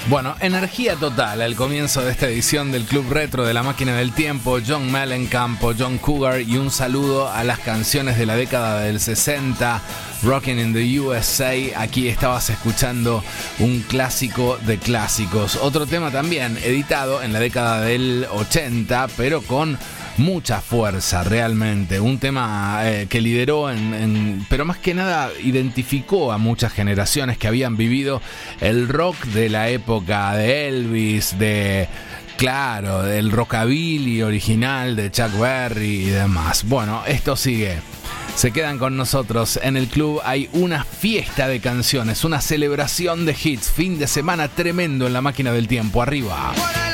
Bueno, energía total al comienzo de esta edición del Club Retro de la Máquina del Tiempo. John Mellencamp, John Cougar, y un saludo a las canciones de la década del 60, Rockin' in the USA. Aquí estabas escuchando un clásico de clásicos. Otro tema también editado en la década del 80, pero con mucha fuerza realmente. Un tema que lideró pero más que nada identificó a muchas generaciones que habían vivido el rock de la época de Elvis, del rockabilly original de Chuck Berry y demás. Bueno, esto sigue. Se quedan con nosotros en el club. Hay una fiesta de canciones, una celebración de hits. Fin de semana tremendo en la Máquina del Tiempo. Arriba.